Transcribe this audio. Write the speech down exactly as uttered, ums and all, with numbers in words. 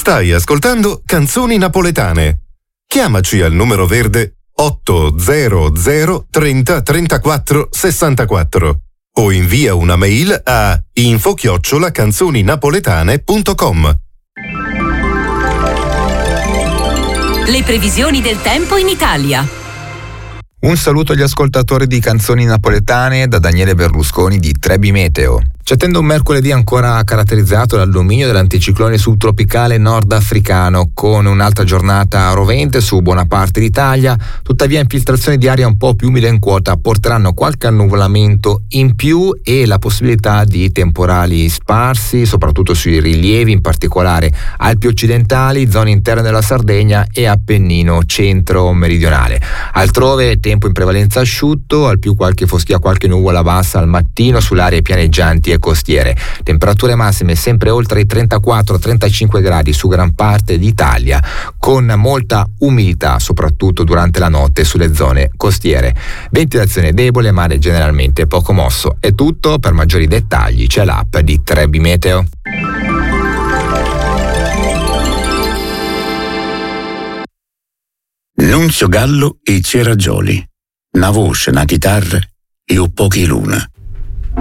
Stai ascoltando Canzoni Napoletane. Chiamaci al numero verde otto zero zero trenta trentaquattro sessantaquattro o invia una mail a info chiocciola canzoninapoletane punto com. Le previsioni del tempo in Italia. Un saluto agli ascoltatori di Canzoni Napoletane da Daniele Berlusconi di Trebi Meteo. Ci attende un mercoledì ancora caratterizzato dal dominio dell'anticiclone subtropicale nordafricano, con un'altra giornata rovente su buona parte d'Italia. Tuttavia infiltrazioni di aria un po' più umida in quota porteranno qualche annuvolamento in più e la possibilità di temporali sparsi, soprattutto sui rilievi, in particolare Alpi occidentali, zone interne della Sardegna e Appennino centro-meridionale. Altrove tempo in prevalenza asciutto, al più qualche foschia, qualche nuvola bassa al mattino sulle aree pianeggianti e costiere. Temperature massime sempre oltre i trentaquattro trentacinque gradi su gran parte d'Italia, con molta umidità soprattutto durante la notte sulle zone costiere. Ventilazione debole, mare generalmente poco mosso. È tutto, per maggiori dettagli c'è l'app di Trebi Meteo. Nunzio Gallo e i Ceragioli, una voce, una chitarra e un pochi luna.